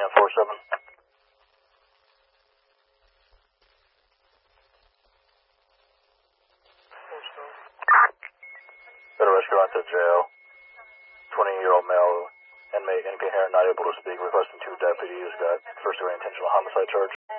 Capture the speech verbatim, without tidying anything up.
ten four seven. Got a rescue out to jail. twenty-year-old male inmate incoherent, not able to speak, requesting two deputies. Got first degree intentional homicide charge.